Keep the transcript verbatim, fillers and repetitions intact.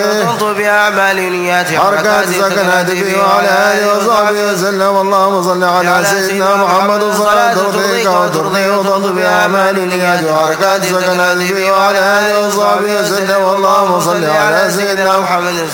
وتنط بأعمال نيات حركات سكنات فيه وعلى آله وصحبه وسلم. اللهم صل على سيدنا محمد صلاة ترضيك وترضيه وتنط بأعمال نيات وحركات سكنات فيه وعلى آله وصحبه وسلم. اللهم صل على سيدنا محمد